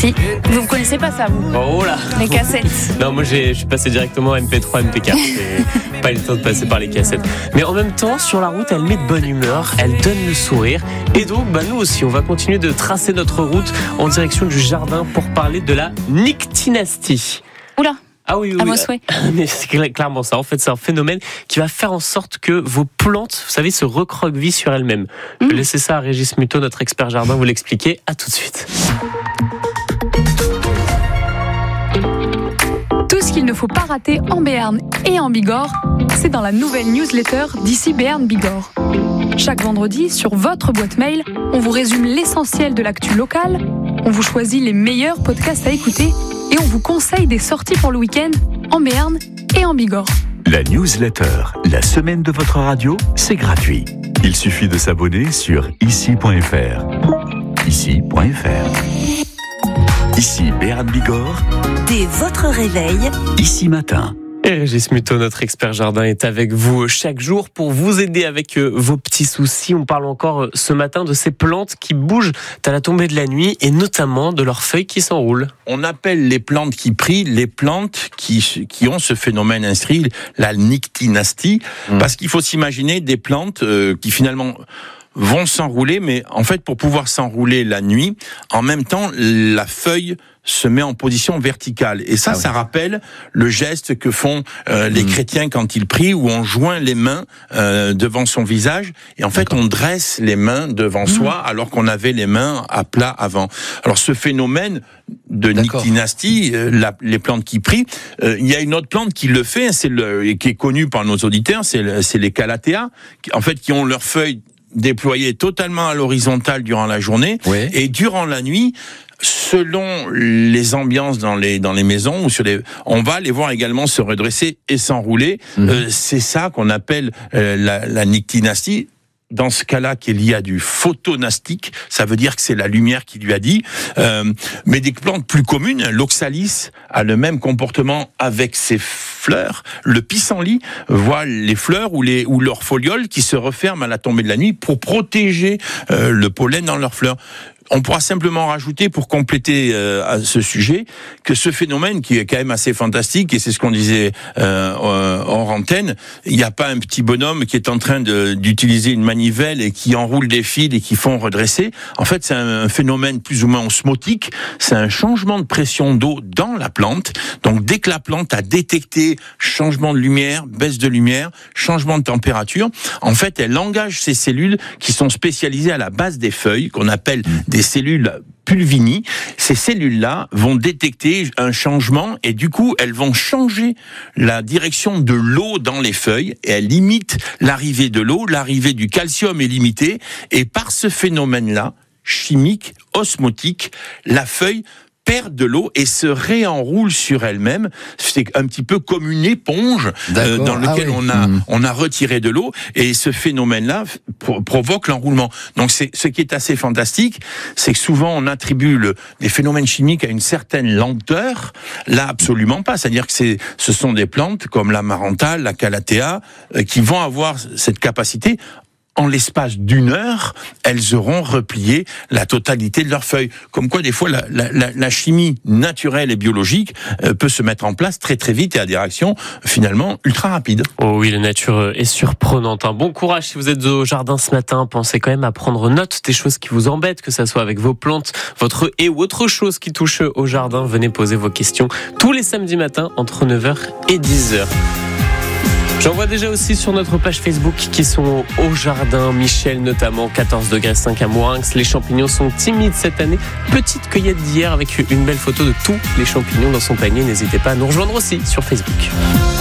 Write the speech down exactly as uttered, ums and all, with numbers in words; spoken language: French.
Si, vous ne connaissez pas ça, vous? Oh là. Les cassettes. Non, moi j'ai, je suis passé directement à M P trois, M P quatre. J'ai pas eu le temps de passer par les cassettes. Mais en même temps, sur la route, elle met de bonne humeur, elle donne le sourire. Et donc, bah, nous aussi, on va continuer de tracer notre route en direction du jardin pour parler de la nyctinastie. Oula. Ah oui, oui, à oui. mon souhait. Mais c'est clairement ça. En fait, c'est un phénomène qui va faire en sorte que vos plantes, vous savez, se recroquevillent sur elles-mêmes. Mmh. Je vais laisser ça à Régis Muto, notre expert jardin, vous l'expliquer. À tout de suite. Tout ce qu'il ne faut pas rater en Béarn et en Bigorre, c'est dans la nouvelle newsletter d'ici Béarn Bigorre. Chaque vendredi, sur votre boîte mail, on vous résume l'essentiel de l'actu locale, on vous choisit les meilleurs podcasts à écouter et on vous conseille des sorties pour le week-end en Béarn et en Bigorre. La newsletter, la semaine de votre radio, c'est gratuit. Il suffit de s'abonner sur ici point f r. ici point f r. Ici Béarn Bigorre. Dès votre réveil. Ici matin. Et Régis Muto, notre expert jardin, est avec vous chaque jour pour vous aider avec vos petits soucis. On parle encore ce matin de ces plantes qui bougent à la tombée de la nuit et notamment de leurs feuilles qui s'enroulent. On appelle les plantes qui prient les plantes qui, qui ont ce phénomène inscrit, la nyctinastie, mmh. parce qu'il faut s'imaginer des plantes euh, qui finalement vont s'enrouler, mais en fait pour pouvoir s'enrouler la nuit, en même temps la feuille se met en position verticale. Et ça, ah oui. ça rappelle le geste que font euh, les mmh. chrétiens quand ils prient, où on joint les mains euh, devant son visage, et en fait D'accord. on dresse les mains devant mmh. soi, alors qu'on avait les mains à plat avant. Alors ce phénomène de nyctinastie, euh, la, les plantes qui prient, euh, il y a une autre plante qui le fait, c'est le, et qui est connue par nos auditeurs, c'est, le, c'est les calatheas, qui, en fait, qui ont leurs feuilles déployées totalement à l'horizontale durant la journée, oui. et durant la nuit, selon les ambiances dans les dans les maisons ou sur les, on va les voir également se redresser et s'enrouler. Mmh. Euh, c'est ça qu'on appelle euh, la, la nyctinastie. Dans ce cas-là, qu'il y a du photonastique, ça veut dire que c'est la lumière qui lui a dit. Euh, mais des plantes plus communes, l'oxalis a le même comportement avec ses fleurs. Le pissenlit voit les fleurs ou les ou leurs folioles qui se referment à la tombée de la nuit pour protéger euh, le pollen dans leurs fleurs. On pourra simplement rajouter, pour compléter euh, à ce sujet, que ce phénomène qui est quand même assez fantastique, et c'est ce qu'on disait euh, hors antenne, il n'y a pas un petit bonhomme qui est en train de, d'utiliser une manivelle et qui enroule des fils et qui font redresser. En fait, c'est un phénomène plus ou moins osmotique, c'est un changement de pression d'eau dans la plante. Donc dès que la plante a détecté changement de lumière, baisse de lumière, changement de température, en fait, elle engage ces cellules qui sont spécialisées à la base des feuilles, qu'on appelle des cellules Pulvini. Ces cellules-là vont détecter un changement et du coup, elles vont changer la direction de l'eau dans les feuilles et elles limitent l'arrivée de l'eau. L'arrivée du calcium est limitée et par ce phénomène-là, chimique, osmotique, la feuille perd de l'eau et se réenroule sur elle-même. C'est un petit peu comme une éponge euh, dans laquelle ah oui. on a mmh. on a retiré de l'eau, et ce phénomène-là pro- provoque l'enroulement. Donc c'est ce qui est assez fantastique, c'est que souvent on attribue le, les phénomènes chimiques à une certaine lenteur. Là, absolument pas. C'est-à-dire que c'est ce sont des plantes comme l'amaranta, la calathea euh, qui vont avoir cette capacité. En l'espace d'une heure, elles auront replié la totalité de leurs feuilles. Comme quoi, des fois, la, la, la chimie naturelle et biologique euh, peut se mettre en place très très vite et à des réactions finalement ultra rapides. Oh oui, la nature est surprenante. Un bon courage si vous êtes au jardin ce matin. Pensez quand même à prendre note des choses qui vous embêtent, que ça soit avec vos plantes, votre haie ou autre chose qui touche au jardin. Venez poser vos questions tous les samedis matins entre neuf heures et dix heures. J'en vois déjà aussi sur notre page Facebook qui sont au jardin. Michel notamment, quatorze degrés cinq à Moirinx. Les champignons sont timides cette année. Petite cueillette d'hier avec une belle photo de tous les champignons dans son panier. N'hésitez pas à nous rejoindre aussi sur Facebook.